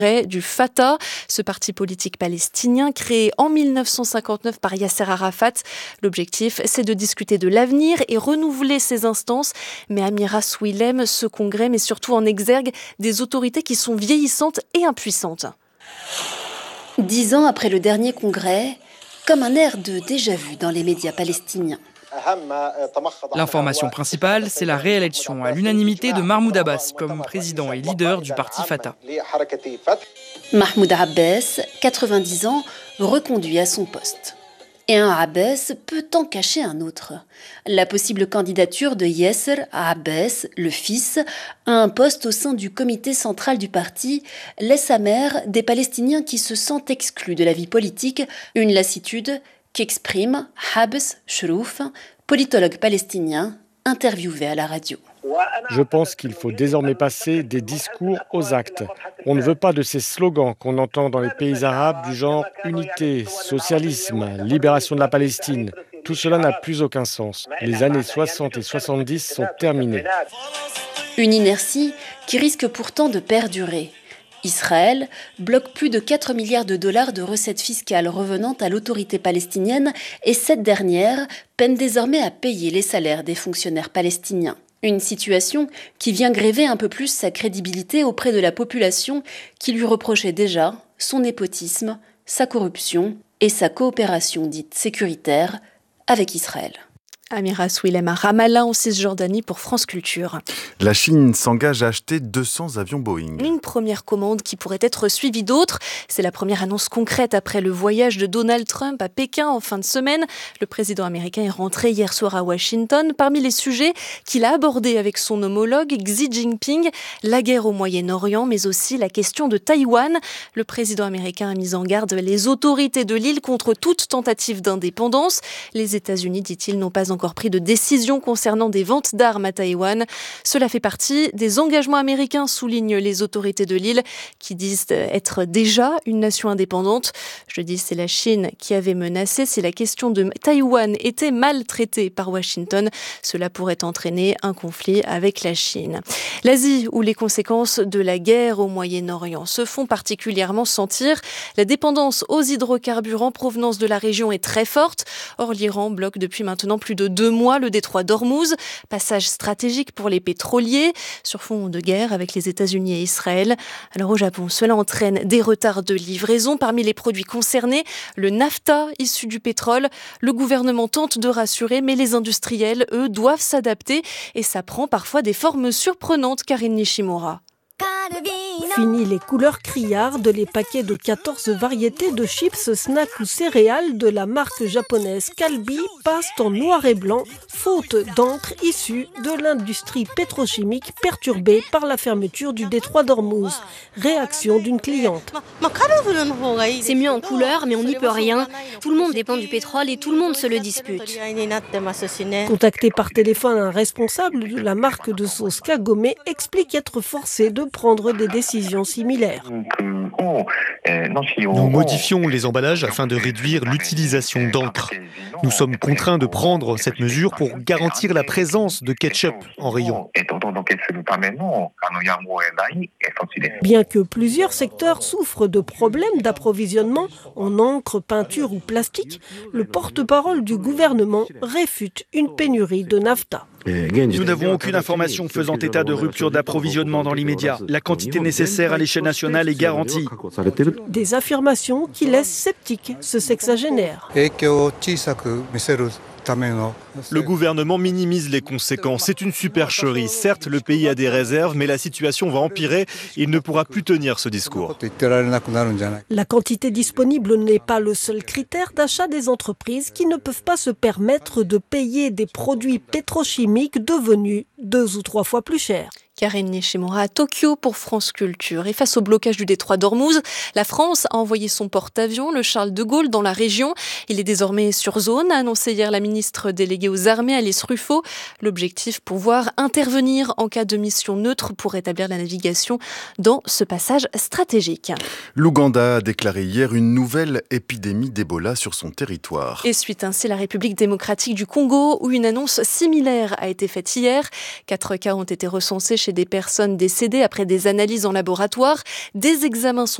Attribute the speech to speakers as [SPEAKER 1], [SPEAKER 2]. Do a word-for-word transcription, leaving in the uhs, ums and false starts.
[SPEAKER 1] du Fatah, ce parti politique palestinien créé en mille neuf cent cinquante-neuf par Yasser Arafat. L'objectif, c'est de discuter de l'avenir et renouveler ses instances. Mais Amira Swilem, ce congrès met surtout en exergue des autorités qui sont vieillissantes et impuissantes.
[SPEAKER 2] Dix ans après le dernier congrès, comme un air de déjà-vu dans les médias palestiniens.
[SPEAKER 3] L'information principale, c'est la réélection à l'unanimité de Mahmoud Abbas comme président et leader du parti Fatah.
[SPEAKER 2] Mahmoud Abbas, quatre-vingt-dix ans, reconduit à son poste. Et un Abbas peut en cacher un autre. La possible candidature de Yasser Abbas, le fils, à un poste au sein du comité central du parti, laisse amère des Palestiniens qui se sentent exclus de la vie politique, une lassitude qu'exprime Habs Shrouf, politologue palestinien, interviewé à la radio.
[SPEAKER 4] Je pense qu'il faut désormais passer des discours aux actes. On ne veut pas de ces slogans qu'on entend dans les pays arabes du genre unité, socialisme, libération de la Palestine. Tout cela n'a plus aucun sens. Les années soixante et soixante-dix sont terminées.
[SPEAKER 2] Une inertie qui risque pourtant de perdurer. Israël bloque plus de quatre milliards de dollars de recettes fiscales revenant à l'autorité palestinienne et cette dernière peine désormais à payer les salaires des fonctionnaires palestiniens. Une situation qui vient gréver un peu plus sa crédibilité auprès de la population qui lui reprochait déjà son népotisme, sa corruption et sa coopération dite sécuritaire avec Israël.
[SPEAKER 1] Amira Swilem à Ramallah en Cisjordanie pour France Culture.
[SPEAKER 5] La Chine s'engage à acheter deux cents avions Boeing.
[SPEAKER 1] Une première commande qui pourrait être suivie d'autres. C'est la première annonce concrète après le voyage de Donald Trump à Pékin en fin de semaine. Le président américain est rentré hier soir à Washington. Parmi les sujets qu'il a abordés avec son homologue Xi Jinping, la guerre au Moyen-Orient, mais aussi la question de Taïwan. Le président américain a mis en garde les autorités de l'île contre toute tentative d'indépendance. Les États-Unis, dit-il, n'ont pas encore pris de décision concernant des ventes d'armes à Taïwan. Cela fait partie des engagements américains, soulignent les autorités de l'île, qui disent être déjà une nation indépendante. Je dis, c'est la Chine qui avait menacé. Si la question de Taïwan était mal traitée par Washington, cela pourrait entraîner un conflit avec la Chine. L'Asie, où les conséquences de la guerre au Moyen-Orient se font particulièrement sentir. La dépendance aux hydrocarbures en provenance de la région est très forte. Or, l'Iran bloque depuis maintenant plus de deux mois le détroit d'Ormuz, passage stratégique pour les pétroliers, sur fond de guerre avec les États-Unis et Israël. Alors au Japon, cela entraîne des retards de livraison. Parmi les produits concernés, le nafta issu du pétrole. Le gouvernement tente de rassurer, mais les industriels, eux, doivent s'adapter et ça prend parfois des formes surprenantes. Karine Nishimura.
[SPEAKER 6] Fini les couleurs criardes, les paquets de quatorze variétés de chips, snacks ou céréales de la marque japonaise Calbee passent en noir et blanc, faute d'encre issue de l'industrie pétrochimique perturbée par la fermeture du détroit d'Ormuz. Réaction d'une cliente.
[SPEAKER 7] C'est mieux en couleur, mais on n'y peut rien. Tout le monde dépend du pétrole et tout le monde se le dispute.
[SPEAKER 6] Contacté par téléphone, un responsable de la marque de sauce Kagome explique être forcé de prendre des décisions similaires.
[SPEAKER 8] Nous modifions les emballages afin de réduire l'utilisation d'encre. Nous sommes contraints de prendre cette mesure pour garantir la présence de ketchup en rayon.
[SPEAKER 6] Bien que plusieurs secteurs souffrent de problèmes d'approvisionnement en encre, peinture ou plastique, le porte-parole du gouvernement réfute une pénurie de nafta.
[SPEAKER 3] Nous n'avons aucune information faisant état de rupture d'approvisionnement dans l'immédiat. La quantité nécessaire à l'échelle nationale est garantie.
[SPEAKER 6] Des affirmations qui laissent sceptiques ce sexagénaire.
[SPEAKER 9] Le gouvernement minimise les conséquences. C'est une supercherie. Certes, le pays a des réserves, mais la situation va empirer. Il ne pourra plus tenir ce discours.
[SPEAKER 6] La quantité disponible n'est pas le seul critère d'achat des entreprises qui ne peuvent pas se permettre de payer des produits pétrochimiques devenus deux ou trois fois plus chers.
[SPEAKER 1] Karine Nishimura à Tokyo pour France Culture. Et face au blocage du détroit d'Ormuz, la France a envoyé son porte-avions, le Charles de Gaulle, dans la région. Il est désormais sur zone, a annoncé hier la ministre déléguée aux armées, Alice Ruffo. L'objectif, pouvoir intervenir en cas de mission neutre pour rétablir la navigation dans ce passage stratégique.
[SPEAKER 5] L'Ouganda a déclaré hier une nouvelle épidémie d'Ebola sur son territoire.
[SPEAKER 1] Et suite ainsi la République démocratique du Congo, où une annonce similaire a été faite hier. Quatre cas ont été recensés chez des personnes décédées après des analyses en laboratoire. Des examens sont